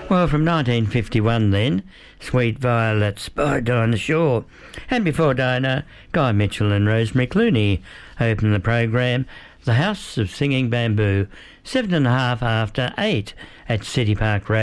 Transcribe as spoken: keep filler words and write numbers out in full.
Well, from nineteen fifty-one then, Sweet Violets by Dinah Shore. And before Dinah, Guy Mitchell and Rosemary Clooney opened the program, The House of Singing Bamboo, seven and a half after eight at City Park Radio.